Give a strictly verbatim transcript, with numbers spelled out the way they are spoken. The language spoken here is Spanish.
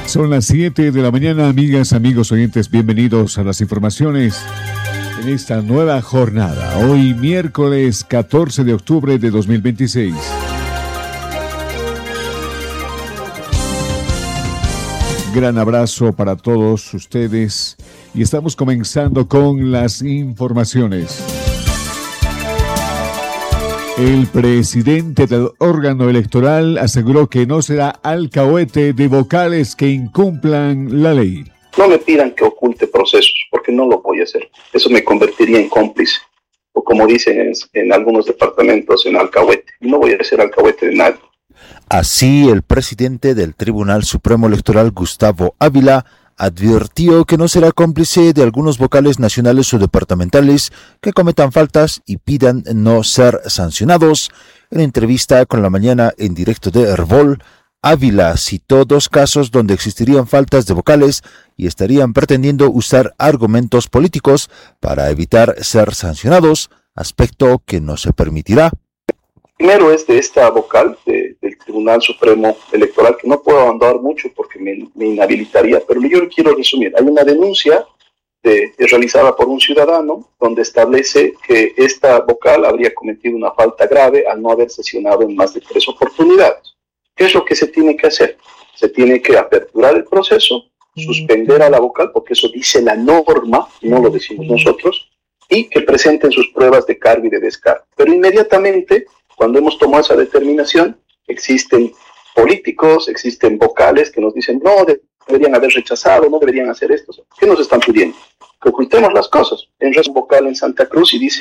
Son las siete de la mañana, amigas, amigos oyentes, bienvenidos a las informaciones en esta nueva jornada. Hoy miércoles catorce de octubre de dos mil veintiséis. Gran abrazo para todos ustedes y estamos comenzando con las informaciones. El presidente del órgano electoral aseguró que no será alcahuete de vocales que incumplan la ley. No me pidan que oculte procesos, porque no lo voy a hacer. Eso me convertiría en cómplice, o como dicen en, en algunos departamentos, en alcahuete. No voy a ser alcahuete de nadie. Así, el presidente del Tribunal Supremo Electoral, Gustavo Ávila, advirtió que no será cómplice de algunos vocales nacionales o departamentales que cometan faltas y pidan no ser sancionados. En entrevista con La Mañana en directo de Herbol, Ávila citó dos casos donde existirían faltas de vocales y estarían pretendiendo usar argumentos políticos para evitar ser sancionados, aspecto que no se permitirá. Primero es de esta vocal de, del Tribunal Supremo Electoral, que no puedo ahondar mucho porque me, me inhabilitaría, pero yo quiero resumir. Hay una denuncia de, de realizada por un ciudadano donde establece que esta vocal habría cometido una falta grave al no haber sesionado en más de tres oportunidades. ¿Qué es lo que se tiene que hacer? Se tiene que aperturar el proceso, suspender a la vocal, porque eso dice la norma, no lo decimos nosotros, y que presenten sus pruebas de cargo y de descargo. Pero inmediatamente, cuando hemos tomado esa determinación, existen políticos, existen vocales que nos dicen, no, deberían haber rechazado, no deberían hacer esto. ¿Qué nos están pidiendo? Que ocultemos las cosas. En un vocal en Santa Cruz y dice,